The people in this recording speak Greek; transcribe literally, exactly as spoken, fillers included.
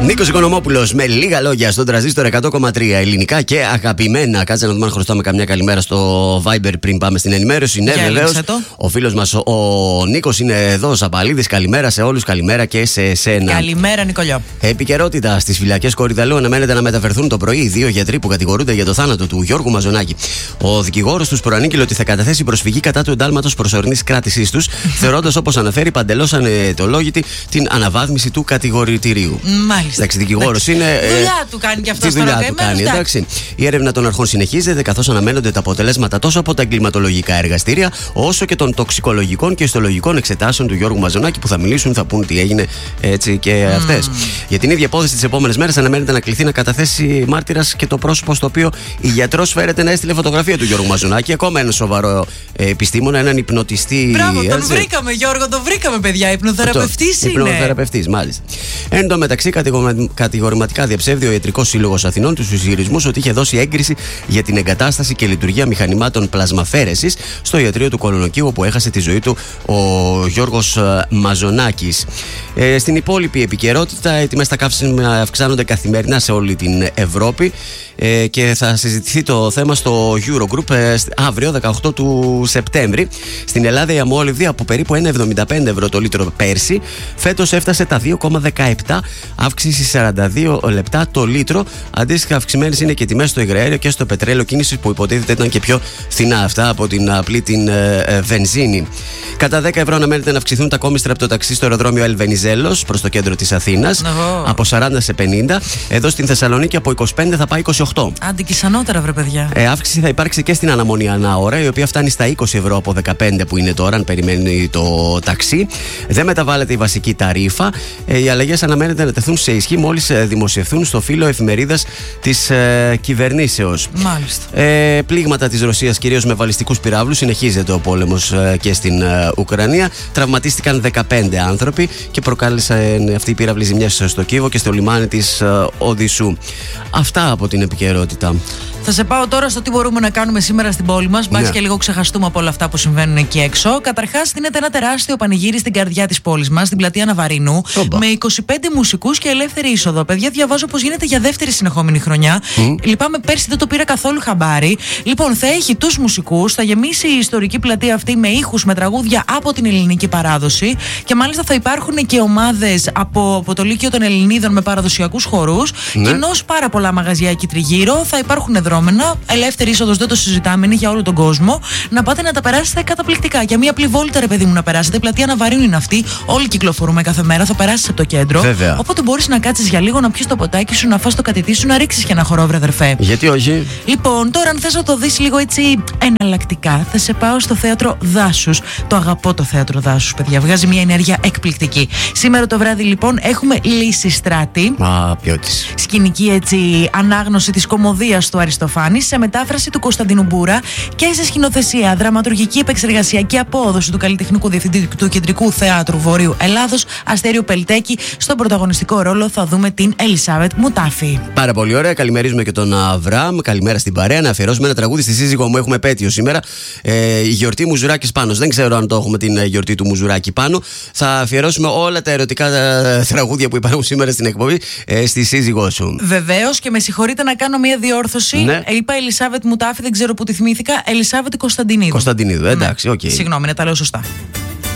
Νίκος Οικονομόπουλος με λίγα λόγια στον Τρανζίστορ εκατό κόμμα τρία. Ελληνικά και αγαπημένα. Κάτσε να δούμε αν χρωστάμε καμιά καλημέρα στο Viber πριν πάμε στην ενημέρωση. Ναι, βεβαίως. Ο φίλος μας ο, ο Νίκος είναι εδώ, ο Σαπαλίδης. Καλημέρα σε όλους, καλημέρα και σε εσένα. Καλημέρα, Νικολιό. Επικαιρότητα στις φυλακές Κορυδαλλού. Αναμένεται να μεταφερθούν το πρωί οι δύο γιατροί που κατηγορούνται για το θάνατο του Γιώργου Μαζονάκη. Ο δικηγόρος τους προανήγγειλε ότι θα καταθέσει προσφυγή κατά του εντάλματος προσωρινής κράτησής τους, θεωρώντας, όπως αναφέρει, παντελώς ανετολόγητη την αναβάθμιση του κατηγορητηρίου. Μάλιστα. Εντάξει, δικηγόρος είναι. Δουλειά του κάνει και αυτό στη δουλειά του κάνει, εντάξει. Η έρευνα των αρχών συνεχίζεται, καθώς αναμένονται τα αποτελέσματα τόσο από τα εγκληματολογικά εργαστήρια, όσο και των τοξικολογικών και ιστολογικών εξετάσεων του Γιώργου Μαζονάκη, που θα μιλήσουν, θα πούν τι έγινε, έτσι και mm. αυτές. Για την ίδια υπόθεση, τις επόμενες μέρες αναμένεται να κληθεί να καταθέσει μάρτυρας και το πρόσωπο στο οποίο η γιατρός φέρεται να έστειλε φωτογραφία του Γιώργου Μαζονάκη. Ακόμα ένα σοβαρό ε, επιστήμονα, έναν υπνοτιστή. Μπράβο, τον έτσι. βρήκαμε, Γιώργο, τον βρήκαμε, παιδιά. Υπνοθεραπευτής είναι. Υπνοθεραπευτής, μάλιστα. Εν τω μεταξύ, κατηγορηματικά διαψεύδει ο Ιατρικός Σύλλογος Αθηνών τους ισχυρισμούς ότι είχε δώσει έγκριση για την εγκατάσταση και λειτουργία μηχανημάτων πλασμαφέρεσης στο ιατρείο του Κολονοκίου, όπου έχασε τη ζωή του ο Γιώργος Μαζονάκης. Ε, στην υπόλοιπη επικαιρότητα, οι τιμές στα καύσιμα αυξάνονται καθημερινά σε όλη την Ευρώπη. Ε, και θα συζητηθεί το θέμα στο Eurogroup ε, αύριο δεκαοκτώ του Σεπτέμβρη. Στην Ελλάδα η αμόλυβδη από περίπου ένα κόμμα εβδομήντα πέντε ευρώ το λίτρο πέρσι, φέτος έφτασε τα δύο κόμμα δεκαεπτά, αύξηση σαράντα δύο λεπτά το λίτρο. Αντίστοιχα αυξημένες είναι και τιμές στο υγραέριο και στο πετρέλαιο κίνησης, που υποτίθεται ήταν και πιο φθηνά αυτά από την απλή την ε, ε, βενζίνη. Κατά δέκα ευρώ αναμένεται να αυξηθούν τα κόμιστρα από το ταξί στο αεροδρόμιο Ελβενιζέλος προς το κέντρο της Αθήνας, oh. από σαράντα σε πενήντα. Εδώ στην Θεσσαλονίκη από είκοσι πέντε θα πάει είκοσι οκτώ. Άντε και σανότερα, βρε παιδιά. Ε, αύξηση θα υπάρξει και στην αναμονή ανά ώρα, η οποία φτάνει στα είκοσι ευρώ από δεκαπέντε που είναι τώρα, αν περιμένει το ταξί. Δεν μεταβάλλεται η βασική ταρίφα. Ε, οι αλλαγές αναμένεται να τεθούν σε ισχύ μόλις ε, δημοσιευθούν στο φύλλο εφημερίδας της ε, κυβερνήσεως. Μάλιστα. Ε, πλήγματα της Ρωσίας, κυρίως με βαλιστικούς πυράβλους. Συνεχίζεται ο πόλεμος ε, και στην ε, Ουκρανία. Τραυματίστηκαν δεκαπέντε άνθρωποι και προκάλεσαν ε, αυτή η πύραυλη ζημιές στο Κίεβο και στο λιμάνι της ε, Οδυσσού. Αυτά από την επικαιρότητα. Θα σε πάω τώρα στο τι μπορούμε να κάνουμε σήμερα στην πόλη μας. Μπας ναι. και λίγο ξεχαστούμε από όλα αυτά που συμβαίνουν εκεί έξω. Καταρχάς, δίνεται ένα τεράστιο πανηγύρι στην καρδιά της πόλης μας, στην πλατεία Ναβαρίνου, Όμπα. με είκοσι πέντε μουσικούς και ελεύθερη είσοδο. Παιδιά, διαβάζω πως γίνεται για δεύτερη συνεχόμενη χρονιά. Mm. Λυπάμαι, πέρσι δεν το πήρα καθόλου χαμπάρι. Λοιπόν, θα έχει τους μουσικούς, θα γεμίσει η ιστορική πλατεία αυτή με ήχους, με τραγούδια από την ελληνική παράδοση. Και μάλιστα θα υπάρχουν και ομάδες από, από το Λύκειο των Ελληνίδων με παραδοσιακούς χορούς. Ναι. Και ενός πάρα πολλά μαγαζιά εκεί τριγύρω θα υπάρχουν δρόμενα. Ελεύθερη είσοδος, δεν το συζητάμε, είναι για όλο τον κόσμο. Να πάτε να τα περάσετε καταπληκτικά. Για μία απλή βόλτα, ρε παιδί μου, να περάσετε. Η πλατεία Ναβαρίνου είναι αυτή. Όλοι κυκλοφορούμε κάθε μέρα. Θα περάσεις από το κέντρο. Βέβαια. Οπότε μπορείς να κάτσεις για λίγο, να πιεις το ποτάκι σου, να φας το κατητή σου, να ρίξεις και ένα χορό, βρε αδερφέ. Γιατί όχι. Λοιπόν, τώρα, αν θες να το δεις λίγο έτσι εναλλακτικά, θα σε πάω στο θέατρο Δάσους. Το αγαπώ το θέατρο Δάσους, παιδιά. Βγάζει μια ενέργεια εκπληκτική. Σήμερα το βράδυ, λοιπόν, έχουμε Λύσιστράτη. Μα ποιότης. Σκηνική έτσι ανάγνωση της κωμωδίας του Αριστοφάνη σε μετάφραση του Κωνσταντίνου Μπούρα και σε σκηνοθεσία, δραματουργική επεξεργασία και απόδοση του καλλιτεχνικού διευθυντή του Κεντρικού Θεάτρου Βορείου Ελλάδος, Αστέριο Πελτέκη. Στον πρωταγωνιστικό ρόλο θα δούμε την Ελισάβετ Μουτάφη. Πάρα πολύ ωραία. Καλημερίζουμε και τον Αβραάμ. Καλημέρα στην παρέα. Να αφιερώσουμε ένα τραγούδι στη σύζυγό μου. Έχουμε επέτειο σήμερα. Ε, η γιορτή Μουζουράκης Πάνος. Δεν ξέρω αν το έχουμε την γιορτή του Μουζουράκη Πάνο. Θα αφιερώσουμε όλα τα ερωτικά ε, τραγούδια που υπάρχουν σήμερα στην εκπομπή ε, στη σύζυγό σου. Βεβαίως, και με συγχωρείτε να κάνω μια διόρθωση. Ναι. Είπα Ελισάβετ Μουτάφη, δεν ξέρω που τη θυμήθηκα. Ελισάβετ Κωνσταντινίδου. Κωνσταντινίδου, εντάξει, οκ. Okay. Συγγνώμη, να τα λέω σωστά.